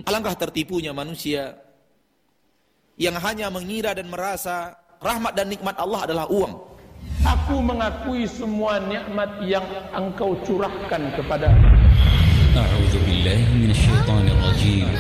Alangkah tertipunya manusia yang hanya mengira dan merasa rahmat dan nikmat Allah adalah uang. Aku mengakui semua nikmat yang Engkau curahkan kepada. A'udzu billahi minasyaitonir rajim.